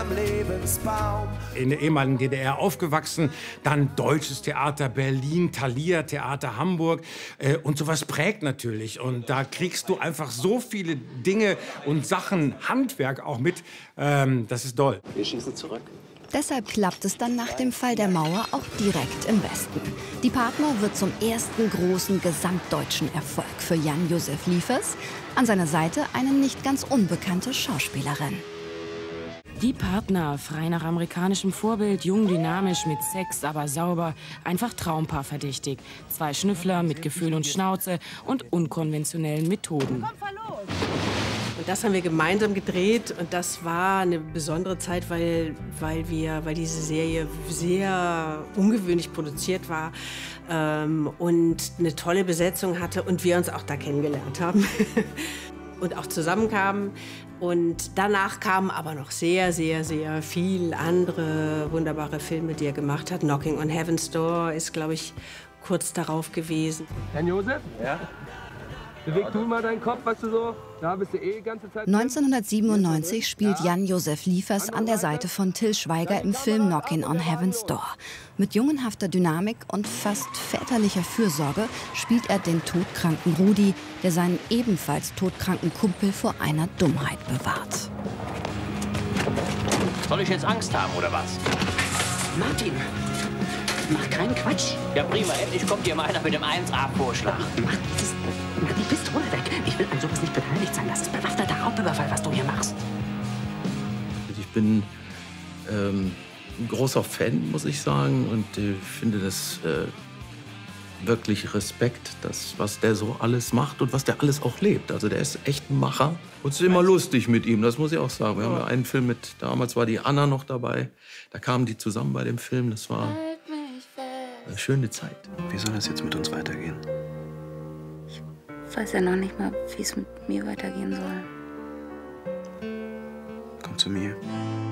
am Lebensbaum. In der ehemaligen DDR aufgewachsen, dann Deutsches Theater Berlin, Thalia Theater Hamburg und sowas prägt natürlich. Und da kriegst du einfach so viele Dinge und Sachen, Handwerk auch mit, das ist doll. Wir schießen zurück. Deshalb klappt es dann nach dem Fall der Mauer auch direkt im Westen. Die Partner wird zum ersten großen gesamtdeutschen Erfolg für Jan-Josef Liefers. An seiner Seite eine nicht ganz unbekannte Schauspielerin. Die Partner, frei nach amerikanischem Vorbild, jung, dynamisch, mit Sex, aber sauber, einfach Traumpaar verdächtig. 2 Schnüffler mit Gefühl und Schnauze und unkonventionellen Methoden. Und das haben wir gemeinsam gedreht und das war eine besondere Zeit, weil diese Serie sehr ungewöhnlich produziert war und eine tolle Besetzung hatte und wir uns auch da kennengelernt haben und auch zusammenkamen. Und danach kamen aber noch sehr, sehr, sehr viel andere wunderbare Filme, die er gemacht hat. Knocking on Heaven's Door ist, glaube ich, kurz darauf gewesen. Jan-Josef? Ja? Beweg du mal deinen Kopf, was du so... Da bist du eh die ganze Zeit... 1997 spielt Jan-Josef Liefers an der Seite von Till Schweiger im Film Knocking on Heaven's Door. Mit jungenhafter Dynamik und fast väterlicher Fürsorge spielt er den todkranken Rudi, der seinen ebenfalls todkranken Kumpel vor einer Dummheit bewahrt. Soll ich jetzt Angst haben, oder was? Martin, mach keinen Quatsch. Ja, prima. Endlich kommt hier mal einer mit dem 1A-Vorschlag. Mach die Pistole weg. Ich will an sowas nicht beteiligt sein. Das ist bewaffneter Raubüberfall, was du hier machst. Ich bin ein großer Fan, muss ich sagen. Und finde das wirklich Respekt, das, was der so alles macht und was der alles auch lebt. Also der ist echt ein Macher. Und es ist immer lustig mit ihm, das muss ich auch sagen. Wir haben ja einen Film mit, damals war die Anna noch dabei. Da kamen die zusammen bei dem Film. Das war eine schöne Zeit. Wie soll das jetzt mit uns weitergehen? Ich weiß ja noch nicht mal, wie es mit mir weitergehen soll. Komm zu mir.